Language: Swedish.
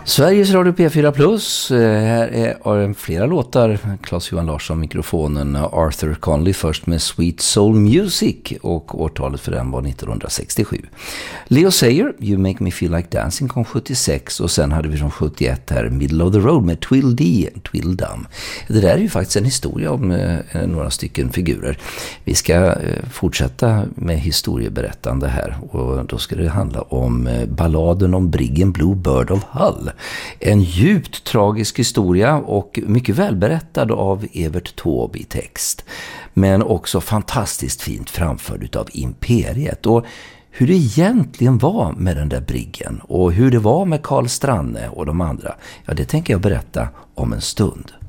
Sveriges Radio P4 Plus. Här är flera låtar. Claes-Johan Larsson, mikrofonen. Arthur Conley först med Sweet Soul Music, och årtalet för den var 1967. Leo Sayer, You Make Me Feel Like Dancing, kom 76, och sen hade vi från 71 här Middle of the Road med Tweedledum. Det där är ju faktiskt en historia om några stycken figurer. Vi ska fortsätta med historieberättande här, och då ska det handla om balladen om briggen Blue Bird of Hull. En djupt tragisk historia och mycket välberättad av Evert Taube i text. Men också fantastiskt fint framförd av Imperiet. Och hur det egentligen var med den där briggen och hur det var med Karl Stranne och de andra, ja, det tänker jag berätta om en stund.